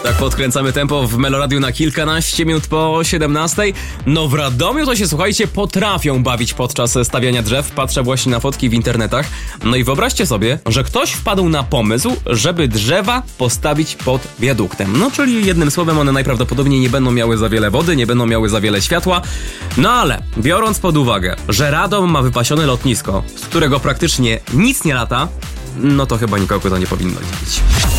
Tak podkręcamy tempo w Meloradiu na kilkanaście minut po 17. No w Radomiu to się, słuchajcie, potrafią bawić podczas stawiania drzew. Patrzę właśnie na fotki w internetach. No i wyobraźcie sobie, że ktoś wpadł na pomysł, żeby drzewa postawić pod wiaduktem. No czyli jednym słowem one najprawdopodobniej nie będą miały za wiele wody, nie będą miały za wiele światła. No ale biorąc pod uwagę, że Radom ma wypasione lotnisko, z którego praktycznie nic nie lata, no to chyba nikogo to nie powinno dziwić.